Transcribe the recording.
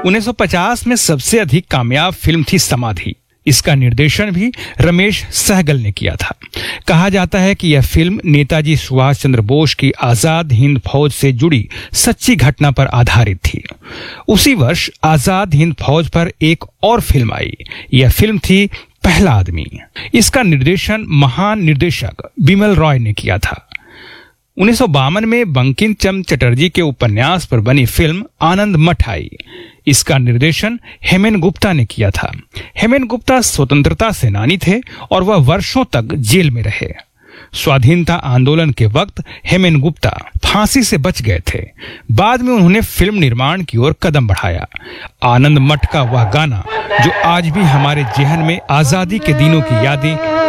1950 में सबसे अधिक कामयाब फिल्म थी समाधि। इसका निर्देशन भी रमेश सहगल ने किया था। कहा जाता है कि यह फिल्म नेताजी सुभाष चंद्र बोस की आजाद हिंद फौज से जुड़ी सच्ची घटना पर आधारित थी। उसी वर्ष आजाद हिंद फौज पर एक और फिल्म आई। यह फिल्म थी पहला आदमी। इसका निर्देशन महान निर्देशक बिमल रॉय ने किया था। 1952 में बंकिम चंद्र चटर्जी के उपन्यास पर बनी फिल्म आनंद मठ आई। इसका निर्देशन हेमेन गुप्ता ने किया था। हेमेन गुप्ता स्वतंत्रता सेनानी थे और वह वर्षों तक जेल में रहे। स्वाधीनता आंदोलन के वक्त हेमेन गुप्ता फांसी से बच गए थे। बाद में उन्होंने फिल्म निर्माण की ओर कदम बढ़ाया। आनंद मठ का वह गाना जो आज भी हमारे जेहन में आजादी के दिनों की यादें